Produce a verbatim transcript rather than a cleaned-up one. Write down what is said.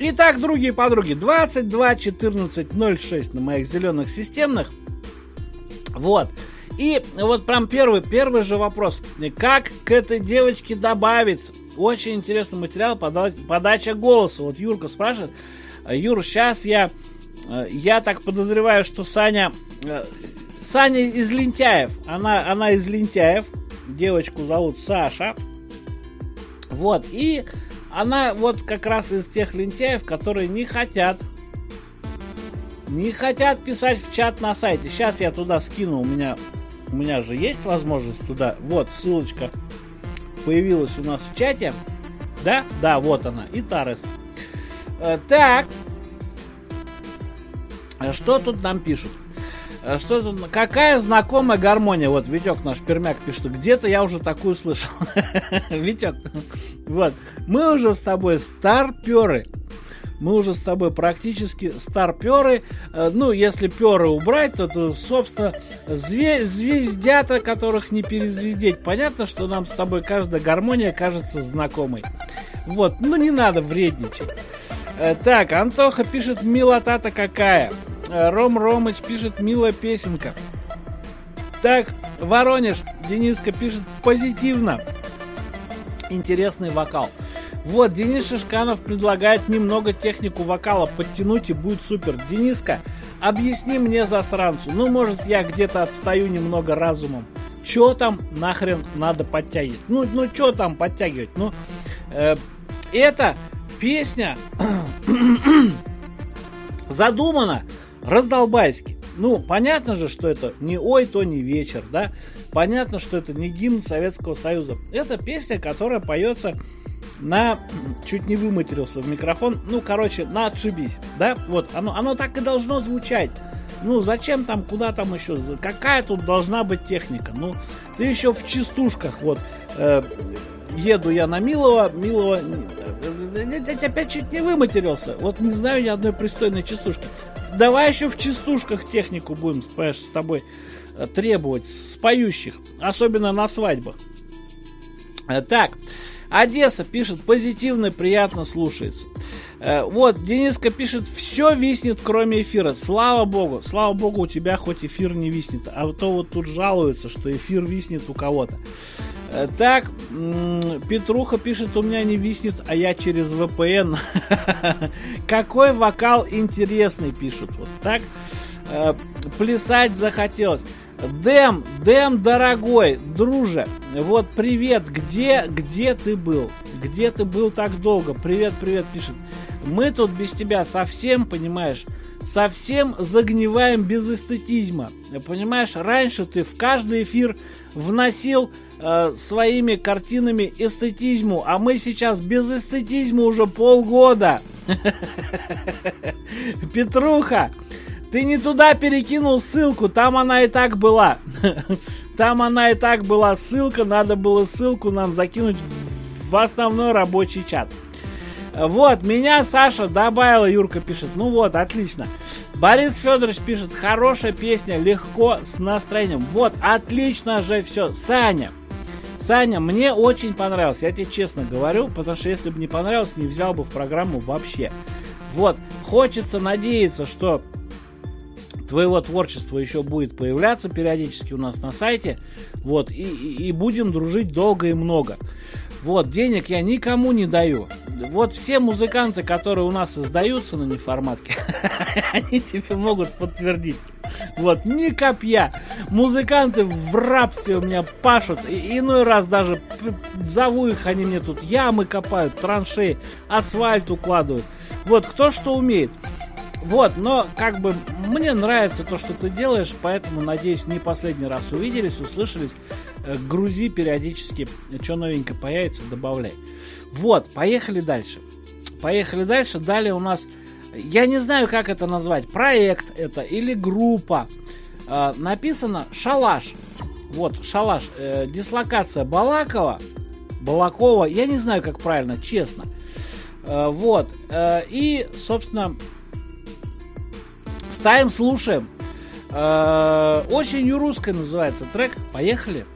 Итак, другие подруги, двадцать два четырнадцать ноль шесть на моих зеленых системных. Вот. И вот прям первый, первый же вопрос. Как к этой девочке добавиться? Очень интересный материал, пода- подача голоса. Вот Юрка спрашивает. Юр, сейчас я, я так подозреваю, что Саня, Саня из Лентяев. Она, она из Лентяев. Девочку зовут Саша. Вот. И она вот как раз из тех лентяев, которые не хотят, не хотят писать в чат на сайте. Сейчас я туда скину. У меня, у меня же есть возможность туда. Вот, ссылочка появилась у нас в чате. Да? Да, вот она. И Тарес. Э, так. Что тут нам пишут? Что тут? Какая знакомая гармония? Вот Витек наш пермяк пишет. Где-то я уже такую слышал. Витек. Вот. Мы уже с тобой старперы. Мы уже с тобой практически старперы. Ну, если перы убрать, то, то собственно, зве- звездята, которых не перезвездеть. Понятно, что нам с тобой каждая гармония кажется знакомой. Вот. Ну, не надо вредничать. Так, Антоха пишет, милота-то какая. Ром Ромыч пишет, милая песенка. Так, Воронеж, Дениска пишет, позитивно. Интересный вокал. Вот, Денис Шишканов предлагает немного технику вокала подтянуть, и будет супер. Дениска, объясни мне, засранцу. Ну, может, я где-то отстаю немного разумом. Чё там нахрен надо подтягивать? Ну, ну чё там подтягивать? Ну, э, эта песня задумана раздолбайски. Ну, понятно же, что это не ой, то не вечер, да? Понятно, что это не гимн Советского Союза. Это песня, которая поется на... Чуть не выматерился в микрофон. Ну, короче, на отшибись, да? Вот, оно, оно так и должно звучать. Ну, зачем там, куда там еще? Какая тут должна быть техника? Ну, ты еще в частушках, вот... Э, еду я на Милова, Милова... Я опять чуть не выматерился. Вот не знаю ни одной пристойной частушки. Давай еще в частушках технику будем, понимаешь, с тобой требовать, с поющих. Особенно на свадьбах. Так, Одесса пишет, позитивно, приятно слушается. Вот, Дениска пишет, все виснет, кроме эфира. Слава богу, слава богу, у тебя хоть эфир не виснет. А то вот тут жалуются, что эфир виснет у кого-то. Так, Петруха пишет, у меня не виснет, а я через вэ пэ эн. Какой вокал интересный, пишут. Вот так. Плясать захотелось. Дэм, Дэм, дорогой, друже, вот привет, где, где ты был? Где ты был так долго? Привет, привет, пишет. Мы тут без тебя совсем, понимаешь, совсем загниваем без эстетизма. Понимаешь, раньше ты в каждый эфир вносил э, своими картинами эстетизму, а мы сейчас без эстетизма уже полгода. Петруха, ты не туда перекинул ссылку, там она и так была. Там она и так была ссылка, надо было ссылку нам закинуть в основной рабочий чат. Вот, меня Саша добавила, Юрка пишет. Ну вот, отлично. Борис Федорович пишет, хорошая песня, легко, с настроением. Вот, отлично же все. Саня, Саня, мне очень понравилось, я тебе честно говорю, потому что если бы не понравилось, не взял бы в программу вообще. Вот, хочется надеяться, что твоего творчества еще будет появляться периодически у нас на сайте. Вот, и, и, и будем дружить долго и много. Вот, денег я никому не даю. Вот все музыканты, которые у нас издаются на неформатке, они тебе могут подтвердить. Вот, ни копья. Музыканты в рабстве у меня пашут. И иной раз даже зову их, они мне тут ямы копают, траншеи, асфальт укладывают. Вот, кто что умеет. Вот, но как бы мне нравится то, что ты делаешь, поэтому, надеюсь, не последний раз увиделись, услышались. Грузи периодически, что новенькое появится, добавляй. Вот, поехали дальше. Поехали дальше. Далее у нас, я не знаю, как это назвать, проект это или группа. Э, написано «Шалаш». Вот, «Шалаш». Э, дислокация Балакова. Балакова. Я не знаю, как правильно, честно. Э, вот. Э, и, собственно, ставим, слушаем. Э, очень русская называется трек. Поехали.